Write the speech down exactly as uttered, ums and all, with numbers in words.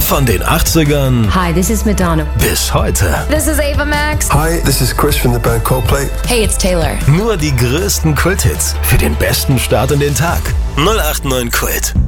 Von den achtzigern Hi, this is Madonna. bis heute. This is Ava Max. Hi, this is Chris from the band Coldplay. Hey, it's Taylor. Nur die größten Kulthits für den besten Start in den Tag. null acht neun Kult.